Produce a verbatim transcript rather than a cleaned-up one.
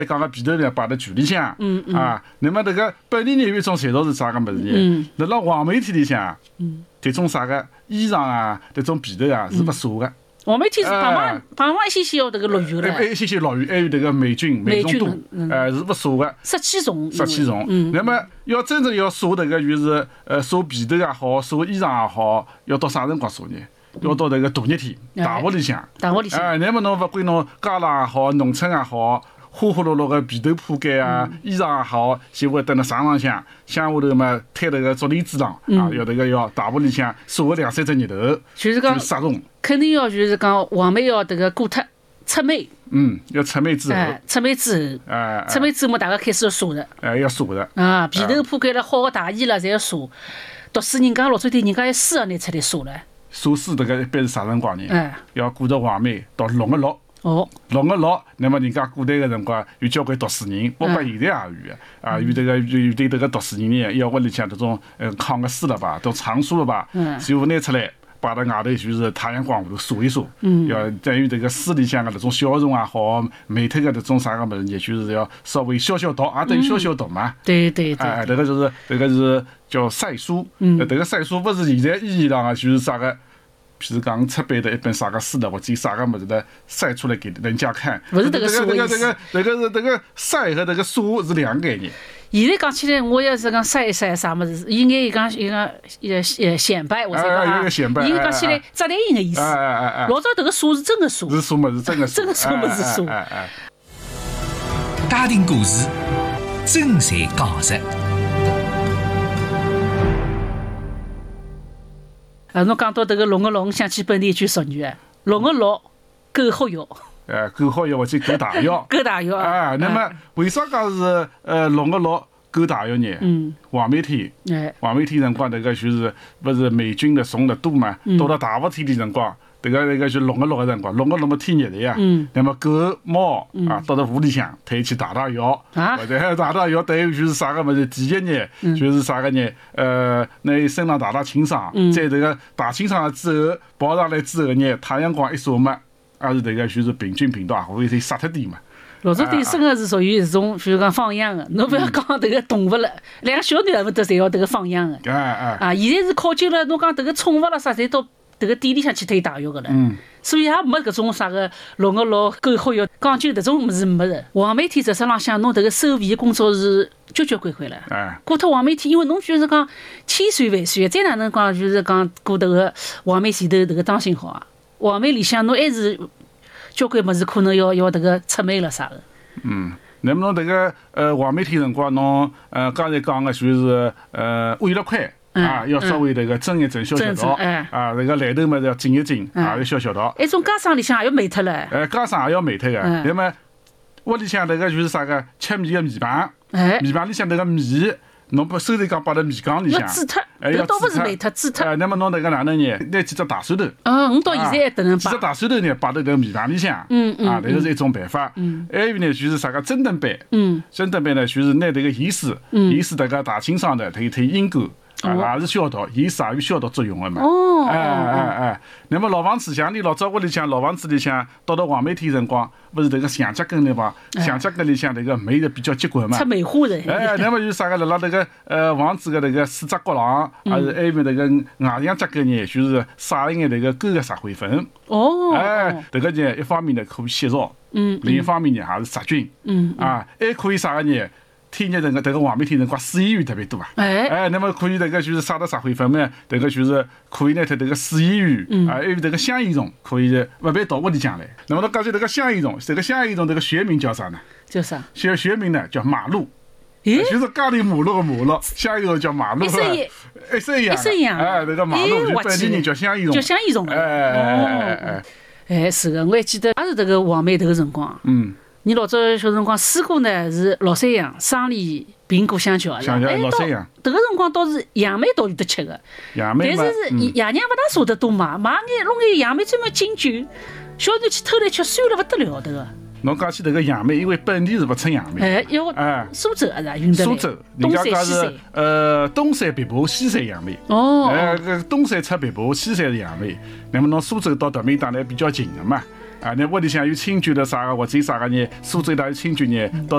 讲个皮头呢摆在局里向， 嗯嗯啊，那么这个本地人有一种传统是啥个么子呢？那辣黄梅天里向， 嗯， 这种啥个衣裳啊，这种皮头啊是不锁的。 黄梅天是傍晚傍晚一些些要这个落雨了， 还有一些些落雨，还有这个霉菌、霉虫多，呃，是不锁的。 湿气重， 湿气重。 嗯， 那么要真正要锁这个，就是呃，锁皮头也好，锁衣裳也好，要到啥辰光锁呢？要到这个大热天，大屋里向。 大屋里向。 哎，那么侬勿管侬家郎也好，农村也好，花花绿绿个被头铺盖啊，衣裳也好，就会等辣床上向，向下头嘛推那个竹帘子上啊，要这个要大屋里向锁个两三只日头， 就是讲杀虫。 肯定要就是讲黄梅要这个过脱出梅。 嗯，要出梅之后。 哎，出梅之后。哎。出梅之后嘛，大家开始要锁的。 哎，要锁的。 啊，被头铺盖了好个大衣了，侪要锁。读书人家老早点人家要书也拿出来锁了。 锁书这个一般是啥辰光呢？ 哎。 要过着黄梅到六月六。 哦。 六月六，那么人家古代个辰光有交关读书人，包括现在也有个啊，有这个有对这个读书人呢，要屋里向这种呃扛个书了吧，都藏书了吧，就拿出来。摆到外头就是太阳光下头晒一晒，嗯，要等于这个书里向个那种小虫也好，霉头个那种啥个么子，也就是要稍微消消毒，也等于消消毒嘛。 对对对。 哎，这个就是这个是叫晒书，嗯，这个晒书不是现在意义上啊，就是啥个，譬如讲出版的一本啥个书的，或者啥个么子的晒出来给人家看。 不是这个书这个这个这个是这个晒和这个书是两个概念。 现在讲起来，我要是讲晒一晒啥么子，应该讲一个呃呃显摆，或者讲啊，应该讲起来扎台印的意思。老早这个书是真的书， 是书么是真的书， 真的书么是书。 家庭故事，真侪讲述。 啊，侬讲到这个六月六，想起本地一句俗语啊，六月六，狗好药。 哎，狗好药或者狗大药， 狗大药啊。那么为啥讲是呃六月六狗大药呢？嗯，黄梅天，哎，黄梅天辰光，这个就是不是霉菌的虫的多嘛？到了大雾天的辰光，这个这个就六月六个辰光，六月六么天热的呀。嗯。那么狗猫啊，到了屋里向推去打打药，或者打打药，对于就是啥个么子？第一呢，就是啥个呢？呃，那身上打打清爽，在这个打清爽了之后，跑上来之后呢，太阳光一晒嘛。也是这个就是病菌病毒也会杀脱点嘛。 老早对生个是属于这种，比如讲放养的，侬不要讲这个动物了，两个小囡儿不都侪要这个放养的。 哎哎。 啊，现在是考究了，侬讲这个宠物了啥，侪到这个店里向去推大药个了。嗯。所以也没搿种啥个六月六狗好药，讲究搿种物事没的。黄梅天实质浪向侬这个收皮工作是交交关关了。哎。过脱黄梅天，因为侬就是讲千岁万岁，再哪能讲就是讲过这个黄梅前头这个当心好啊。黄梅里向侬还是交关物事可能要要这个出梅了啥的。 嗯，那么侬这个呃黄梅天辰光，侬呃刚才讲个就是呃煨了块啊，要稍微这个蒸一蒸消消毒啊，这个来头嘛要浸一浸啊，要消消毒。 一种家常里向也要美脱了。 呃，家常也要美脱个。那么屋里向这个就是啥个吃米个米饭，米饭里向这个米。侬不收头讲摆在米缸里向， 要煮脱，搿倒勿是美脱，煮脱。 哎，那么侬迭个哪能呢？拿几只大蒜头， 嗯，我到现在还等能摆。 几只大蒜头呢，摆到迭个米饭里向，嗯嗯，啊，迭个是一种办法。嗯，还有呢，就是啥个蒸炖版，嗯，蒸炖版呢，就是拿迭个盐水，盐水迭个大清爽的，推推阴沟。啊，也是消毒，盐水也有消毒作用的嘛。哦，哎哎哎，那么老房子像你老早屋里向老房子里向，到了黄梅天辰光，不是这个墙角根里嘛？墙角根里向这个霉的比较结棍嘛。 出梅花的。 哎，那么就是啥个？辣辣这个呃房子的这个四只角浪，还是埃面这个外墙角根呢，就是撒一眼这个勾个石灰粉。哦。哎，这个呢，一方面呢可以洗澡，嗯，另一方面呢还是杀菌，嗯，啊，还可以啥个呢？天热辰个，迭个黄梅天辰光，水烟鱼特别多啊！哎，哎，那么可以迭个就是撒到石灰粉嘛，迭个就是可以拿它迭个水烟鱼啊，还有迭个香烟虫，可以勿必到屋里向来。那么侬讲起迭个香烟虫，这个香烟虫这个学名叫啥呢？ 叫啥？ 学学名呢叫马路。就是家里马路个马路，香烟虫叫马路。一生一， 一生一样。 一生一样。 哎，迭个马路就本地人叫香烟虫。 叫香烟虫。 哎哎哎哎哎，是个，我还记得也是迭个黄梅头个辰光。嗯。你老早小辰光水果呢是老山羊、生梨、苹果、香蕉， 香蕉老山羊。 迭个辰光倒是杨梅倒有得吃个， 杨梅但是是爷娘勿大舍得多买，买眼弄眼杨梅专门敬酒，小囡去偷来吃，酸了勿得了迭个。 侬讲起迭个杨梅，因为本地是勿产杨梅， 哎，要哎苏州啊是运得来。 苏州，人家讲是呃东山碧波，西山杨梅。哦。哎，搿东山出碧波，西山是杨梅。那么侬苏州到迭面搭来比较近个嘛。啊，那屋里向有亲眷的啥个，或者啥个呢？苏州那有亲眷呢，到